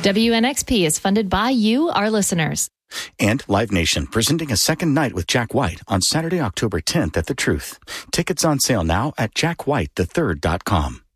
WNXP is funded by you, our listeners. And Live Nation, presenting a second night with Jack White on Saturday, October 10th at The Truth. Tickets on sale now at jackwhitethethird.com.